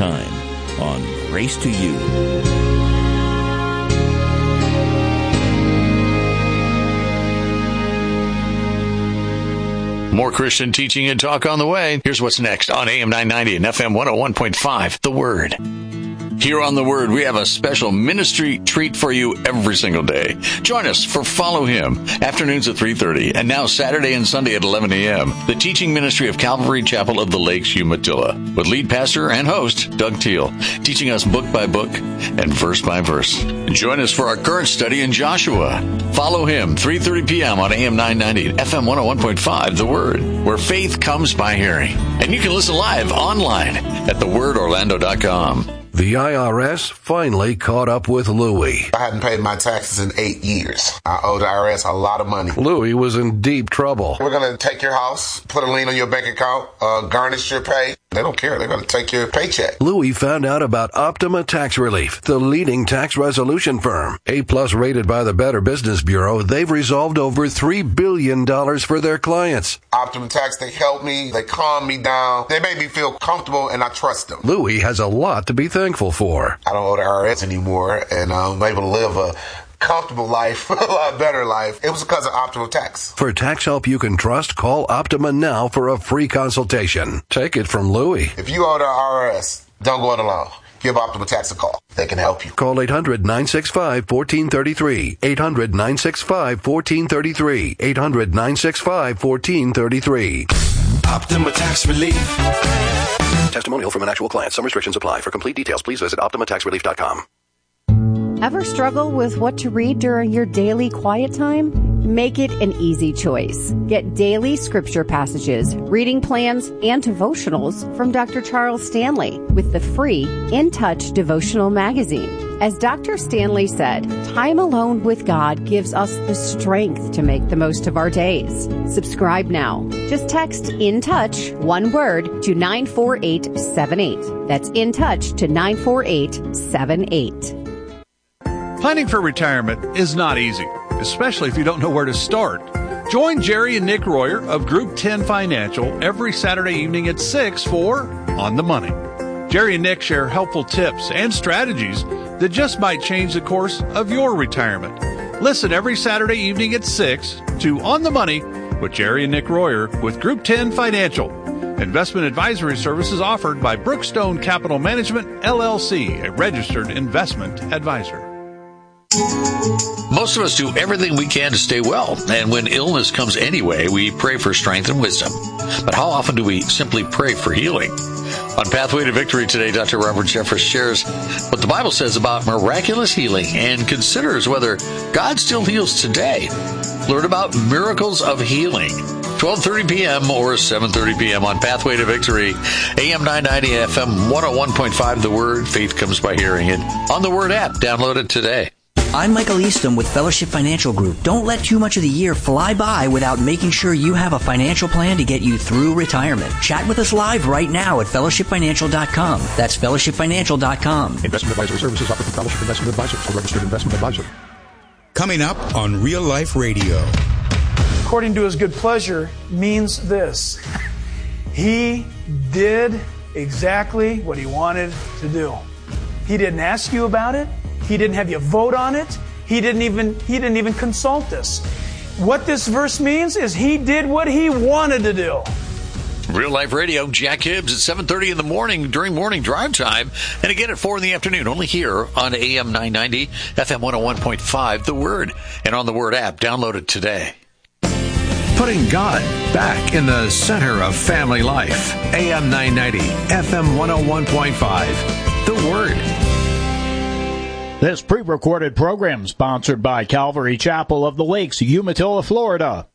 time on Grace to You. More Christian teaching and talk on the way. Here's what's next on AM 990 and FM 101.5, The Word. Here on The Word, we have a special ministry treat for you every single day. Join us for Follow Him, afternoons at 3:30, and now Saturday and Sunday at 11 a.m., the teaching ministry of Calvary Chapel of the Lakes, Umatilla, with lead pastor and host, Doug Teal, teaching us book by book and verse by verse. Join us for our current study in Joshua. Follow Him, 3:30 p.m. on AM 990 and FM 101.5, The Word, where faith comes by hearing. And you can listen live online at thewordorlando.com. The IRS finally caught up with Louie. I hadn't paid my taxes in 8 years. I owe the IRS a lot of money. Louie was in deep trouble. We're going to take your house, put a lien on your bank account, garnish your pay. They don't care. They're going to take your paycheck. Louie found out about Optima Tax Relief, the leading tax resolution firm. A-plus rated by the Better Business Bureau, they've resolved over $3 billion for their clients. Optima Tax, they help me. They calm me down. They make me feel comfortable, and I trust them. Louie has a lot to be thankful for. I don't owe the IRS anymore, and I'm able to live a comfortable life, a lot better life. It was because of Optima Tax. For tax help you can trust, call Optima now for a free consultation. Take it from Louie. If you owe the IRS, don't go it alone. Give Optima Tax a call. They can help you. Call 800-965-1433. 800-965-1433. 800-965-1433. Optima Tax Relief. Testimonial from an actual client. Some restrictions apply. For complete details, please visit OptimaTaxRelief.com. Ever struggle with what to read during your daily quiet time? Make it an easy choice. Get daily scripture passages, reading plans, and devotionals from Dr. Charles Stanley with the free In Touch devotional magazine. As Dr. Stanley said, time alone with God gives us the strength to make the most of our days. Subscribe now. Just text In Touch, one word, to 94878. That's In Touch to 94878. Planning for retirement is not easy, especially if you don't know where to start. Join Jerry and Nick Royer of Group 10 Financial every Saturday evening at 6 for On the Money. Jerry and Nick share helpful tips and strategies that just might change the course of your retirement. Listen every Saturday evening at 6 to On the Money with Jerry and Nick Royer with Group 10 Financial. Investment advisory services offered by Brookstone Capital Management, LLC, a registered investment advisor. Most of us do everything we can to stay well, and when illness comes anyway, we pray for strength and wisdom. But how often do we simply pray for healing? On Pathway to Victory today, Dr. Robert Jeffress shares what the Bible says about miraculous healing and considers whether God still heals today. Learn about miracles of healing. 12:30 p.m. or 7:30 p.m. on Pathway to Victory, AM 990 FM 101.5 The Word. Faith comes by hearing it. On the Word app. Download it today. I'm Michael Eastham with Fellowship Financial Group. Don't let too much of the year fly by without making sure you have a financial plan to get you through retirement. Chat with us live right now at fellowshipfinancial.com. That's fellowshipfinancial.com. Investment advisory services offered from Fellowship Investment Advisors, a registered investment advisor. Coming up on Real Life Radio. According to his good pleasure means this. He did exactly what he wanted to do. He didn't ask you about it. He didn't have you vote on it. He didn't even consult us. What this verse means is he did what he wanted to do. Real Life Radio, Jack Hibbs at 7:30 in the morning during morning drive time, and again at 4 in the afternoon, only here on AM 990, FM 101.5, The Word, and on the Word app. Download it today. Putting God back in the center of family life. AM 990, FM 101.5, The Word. This pre-recorded program sponsored by Calvary Chapel of the Lakes, Umatilla, Florida.